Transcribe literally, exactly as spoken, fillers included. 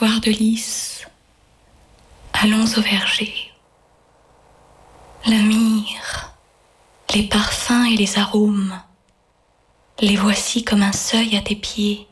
soir de lys, allons au verger. La myrrhe, les parfums et les arômes, les voici comme un seuil à tes pieds.